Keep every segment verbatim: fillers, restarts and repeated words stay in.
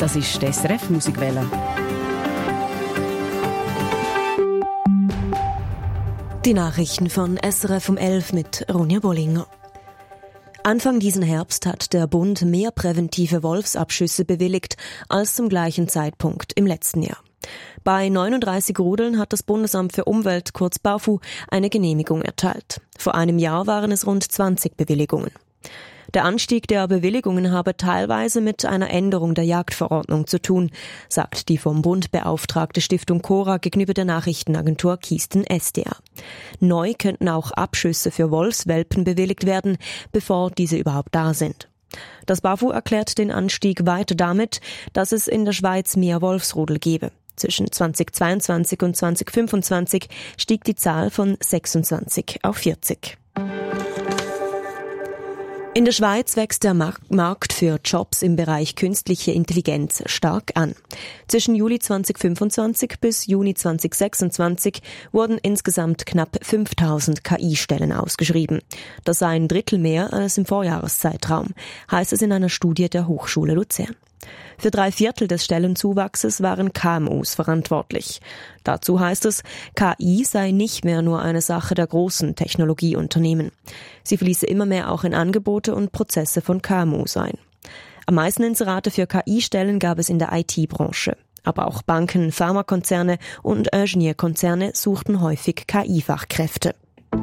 Das ist die S R F Musikwelle. Die Nachrichten von S R F um elf mit Ronja Bollinger. Anfang diesen Herbst hat der Bund mehr präventive Wolfsabschüsse bewilligt als zum gleichen Zeitpunkt im letzten Jahr. Bei neununddreißig Rudeln hat das Bundesamt für Umwelt, kurz BAFU, eine Genehmigung erteilt. Vor einem Jahr waren es rund zwanzig Bewilligungen. Der Anstieg der Bewilligungen habe teilweise mit einer Änderung der Jagdverordnung zu tun, sagt die vom Bund beauftragte Stiftung Cora gegenüber der Nachrichtenagentur Kiesten S D A. Neu könnten auch Abschüsse für Wolfswelpen bewilligt werden, bevor diese überhaupt da sind. Das BAFU erklärt den Anstieg weiter damit, dass es in der Schweiz mehr Wolfsrudel gebe. Zwischen zweitausendzweiundzwanzig und zweitausendfünfundzwanzig stieg die Zahl von sechsundzwanzig auf vierzig. In der Schweiz wächst der Markt für Jobs im Bereich künstliche Intelligenz stark an. Zwischen Juli zweitausendfünfundzwanzig bis Juni zweitausendsechsundzwanzig wurden insgesamt knapp fünftausend K I-Stellen ausgeschrieben. Das sei ein Drittel mehr als im Vorjahreszeitraum, heißt es in einer Studie der Hochschule Luzern. Für drei Viertel des Stellenzuwachses waren K M Us verantwortlich. Dazu heißt es, K I sei nicht mehr nur eine Sache der großen Technologieunternehmen. Sie fließe immer mehr auch in Angebote und Prozesse von K M Us ein. Am meisten Inserate für K I-Stellen gab es in der I T-Branche. Aber auch Banken, Pharmakonzerne und Ingenieurkonzerne suchten häufig K I-Fachkräfte.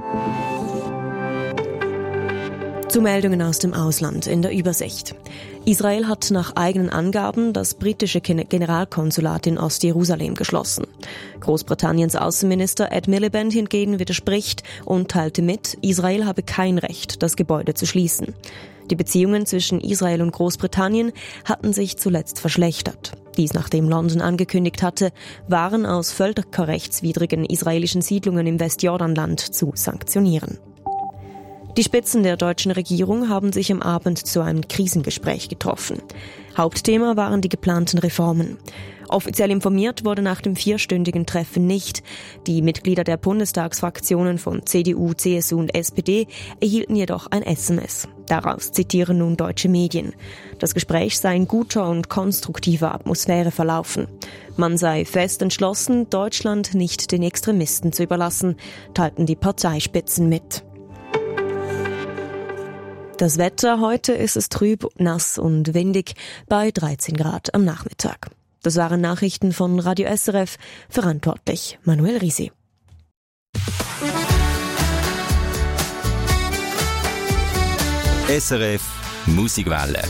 Zu Meldungen aus dem Ausland in der Übersicht. Israel hat nach eigenen Angaben das britische Generalkonsulat in Ostjerusalem geschlossen. Großbritanniens Außenminister Ed Miliband hingegen widerspricht und teilte mit, Israel habe kein Recht, das Gebäude zu schließen. Die Beziehungen zwischen Israel und Großbritannien hatten sich zuletzt verschlechtert. Dies nachdem London angekündigt hatte, Waren aus völkerrechtswidrigen israelischen Siedlungen im Westjordanland zu sanktionieren. Die Spitzen der deutschen Regierung haben sich am Abend zu einem Krisengespräch getroffen. Hauptthema waren die geplanten Reformen. Offiziell informiert wurde nach dem vierstündigen Treffen nicht. Die Mitglieder der Bundestagsfraktionen von C D U, C S U und S P D erhielten jedoch ein S M S. Daraus zitieren nun deutsche Medien. Das Gespräch sei in guter und konstruktiver Atmosphäre verlaufen. Man sei fest entschlossen, Deutschland nicht den Extremisten zu überlassen, teilten die Parteispitzen mit. Das Wetter, heute ist es trüb, nass und windig bei dreizehn Grad am Nachmittag. Das waren Nachrichten von Radio S R F, verantwortlich Manuel Risi. S R F Musikwelle.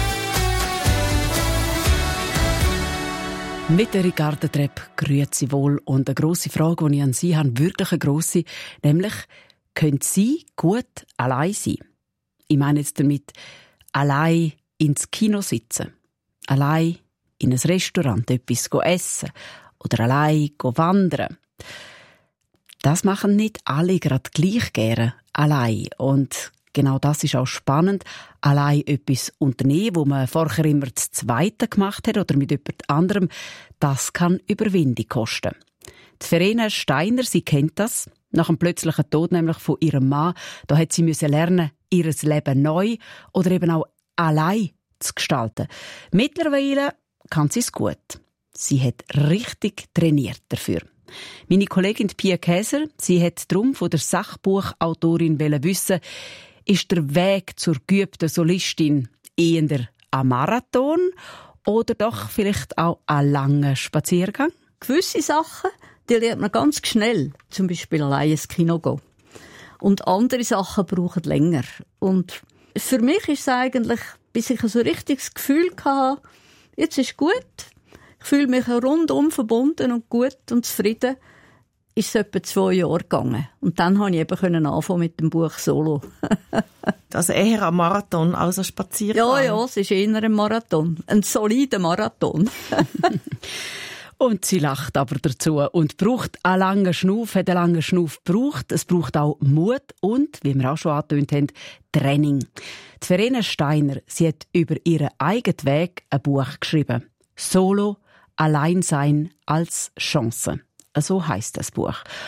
Mit der Ricarda Trepp, grüezi wohl. Und eine grosse Frage, die ich an Sie habe, wirklich eine grosse, nämlich, können Sie gut allein sein? Ich meine jetzt damit, allein ins Kino sitzen, allein in ein Restaurant etwas essen oder allein wandern. Das machen nicht alle gerade gleich gerne allein. Und genau das ist auch spannend. Allein etwas unternehmen, wo man vorher immer das Zweite gemacht hat oder mit jemand anderem, das kann Überwindung kosten. Die Verena Steiner, sie kennt das. Nach dem plötzlichen Tod nämlich von ihrem Mann, da hat sie müssen lernen, ihr Leben neu oder eben auch allein zu gestalten. Mittlerweile kann sie es gut. Sie hat richtig trainiert dafür. Meine Kollegin Pia Käser, sie hat darum von der Sachbuchautorin wissen, ist der Weg zur geübten Solistin eher ein Marathon oder doch vielleicht auch ein langer Spaziergang? Gewisse Sachen, die lernt man ganz schnell, zum Beispiel allein ins Kino gehen. Und andere Sachen brauchen länger. Und für mich ist es eigentlich, bis ich so ein richtiges Gefühl hatte, jetzt ist gut, ich fühle mich rundum verbunden und gut und zufrieden, ist es etwa zwei Jahre gegangen. Und dann konnte ich eben anfangen mit dem Buch Solo. Also eher ein Marathon als ein Spaziergang? Ja, ja, es ist eher ein Marathon. Ein solider Marathon. Und sie lacht aber dazu und braucht einen langen Schnuff, hat einen langen Schnuff gebraucht. Es braucht auch Mut und, wie wir auch schon angetönt haben, Training. Die Verena Steiner, sie hat über ihren eigenen Weg ein Buch geschrieben. Solo, Alleinsein als Chance. So heisst das Buch.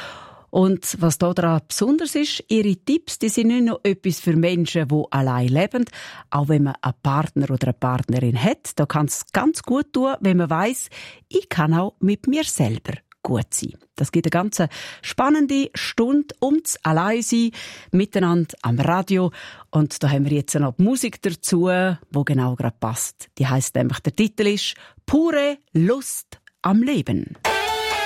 Und was daran besonders ist, ihre Tipps, die sind nicht nur etwas für Menschen, die allein leben. Auch wenn man einen Partner oder eine Partnerin hat, da kann es ganz gut tun, wenn man weiss, ich kann auch mit mir selber gut sein. Das gibt eine ganz spannende Stunde ums Alleinsein miteinander am Radio. Und da haben wir jetzt noch die Musik dazu, die genau gerade passt. Die heisst nämlich, der Titel ist «Pure Lust am Leben».